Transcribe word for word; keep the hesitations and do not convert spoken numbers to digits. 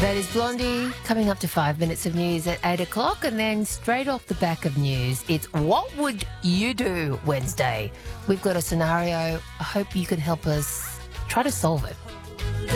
That is Blondie, coming up to five minutes of news at eight o'clock, and then straight off the back of news, it's What Would You Do Wednesday. We've got a scenario. I hope you can help us try to solve it.